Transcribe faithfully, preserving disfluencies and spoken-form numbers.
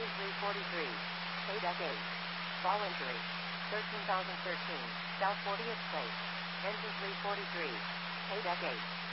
Engine three forty-three. K-Deck eight. Fall injury. thirteen thousand thirteen. South fortieth Place. Engine three forty-three. K-Deck eight.